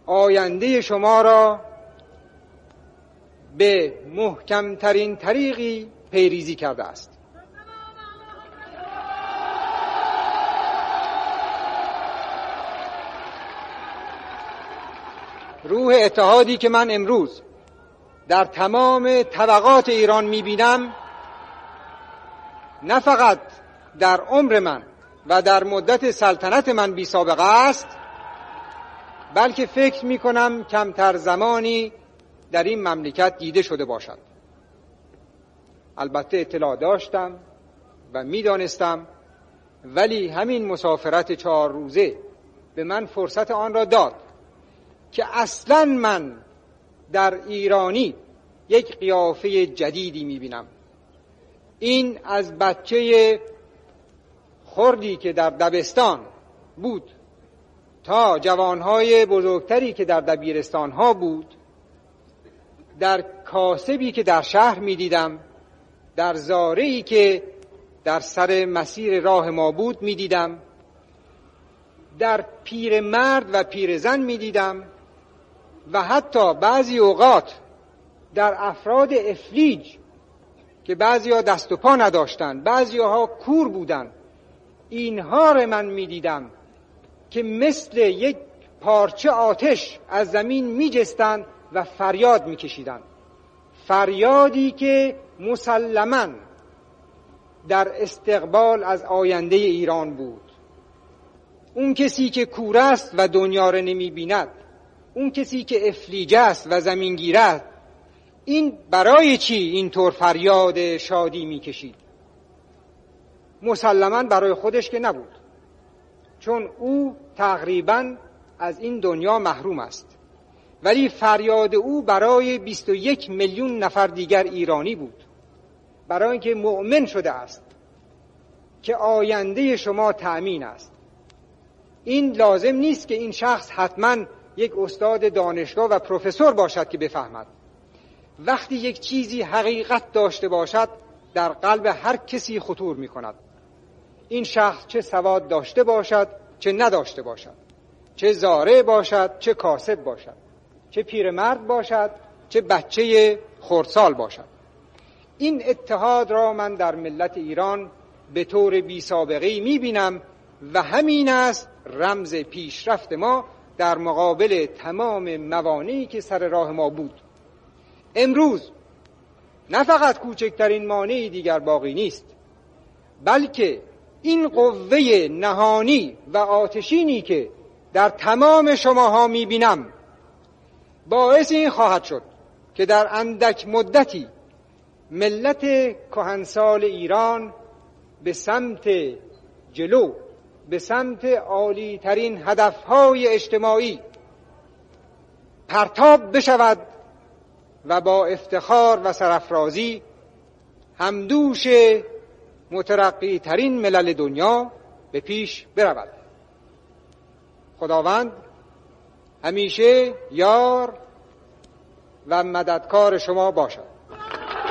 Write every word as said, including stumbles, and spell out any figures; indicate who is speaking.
Speaker 1: آینده شما را به محکمترین طریقی پیریزی کرده است. روح اتحادی که من امروز در تمام طبقات ایران میبینم، نه فقط در عمر من و در مدت سلطنت من بی سابقه است، بلکه فکر میکنم کمتر زمانی در این مملکت دیده شده باشد. البته اطلاع داشتم و میدانستم، ولی همین مسافرت چهار روزه به من فرصت آن را داد که اصلاً من در ایرانی یک قیافه جدیدی میبینم. این از بچه خردی که در دبستان بود تا جوانهای بزرگتری که در دبیرستانها بود، در کاسبی که در شهر میدیدم، در زارعی که در سر مسیر راه ما بود میدیدم، در پیرمرد و پیرزن میدیدم و حتی بعضی اوقات در افراد افلیج که بعضی‌ها دست و پا نداشتند، بعضی‌ها کور بودند. اینها را من میدیدم که مثل یک پارچه آتش از زمین میجستند و فریاد میکشیدند، فریادی که مسلماً در استقبال از آینده ایران بود. اون کسی که کور است و دنیا را نمیبیند، اون کسی که افلیج است و زمینگیر است، این برای چی اینطور فریاد شادی میکشید؟ مسلماً برای خودش که نبود، چون او تقریباً از این دنیا محروم است، ولی فریاد او برای بیست و یک میلیون نفر دیگر ایرانی بود، برای اینکه مؤمن شده است که آینده شما تأمین است. این لازم نیست که این شخص حتماً یک استاد دانشگاه و پروفسور باشد که بفهمد. وقتی یک چیزی حقیقت داشته باشد، در قلب هر کسی خطور می کند. این شخص چه سواد داشته باشد چه نداشته باشد، چه زارع باشد چه کاسب باشد، چه پیرمرد باشد چه بچه خردسال باشد. این اتحاد را من در ملت ایران به طور بی سابقه‌ای می بینم و همین است رمز پیشرفت ما در مقابل تمام موانعی که سر راه ما بود. امروز نه فقط کوچکترین مانعی دیگر باقی نیست، بلکه این قوه نهانی و آتشینی که در تمام شماها میبینم باعث این خواهد شد که در اندک مدتی ملت کهنسال ایران به سمت جلو، به سمت عالی ترین هدفهای اجتماعی پرتاب بشود و با افتخار و سرافرازی همدوش مترقی ترین ملل دنیا به پیش برود. خداوند همیشه یار و مددکار شما باشد.